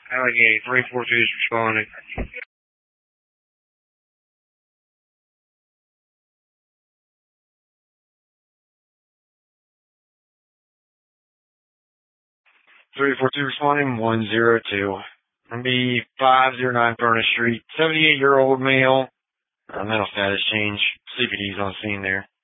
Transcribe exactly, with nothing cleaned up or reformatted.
Allegheny, three four two is responding. three four two responding, one zero two. Gonna be five oh nine Furnace Street, seventy-eight year old male, uh, mental status change, C P D's on scene there.